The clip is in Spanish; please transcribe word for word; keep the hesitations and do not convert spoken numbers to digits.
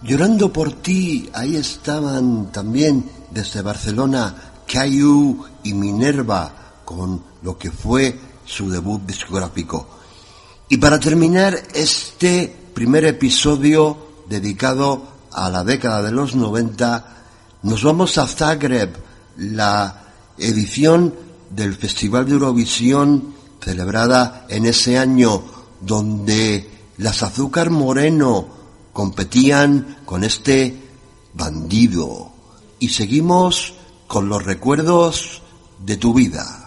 Llorando por ti, ahí estaban también desde Barcelona Caillou y Minerva con lo que fue su debut discográfico. Y para terminar este primer episodio dedicado a la década de los noventa, nos vamos a Zagreb, la edición del Festival de Eurovisión celebrada en ese año, donde las Azúcar Moreno competían con este Bandido. Y seguimos con los recuerdos de tu vida.